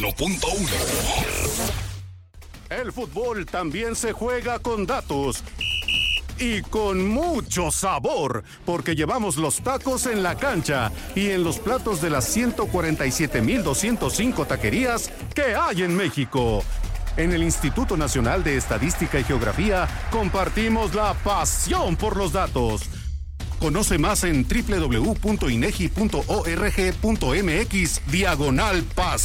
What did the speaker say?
El fútbol también se juega con datos y con mucho sabor, porque llevamos los tacos en la cancha y en los platos de las 147,205 taquerías que hay en México. En el Instituto Nacional de Estadística y Geografía compartimos la pasión por los datos. Conoce más en www.inegi.org.mx/paz.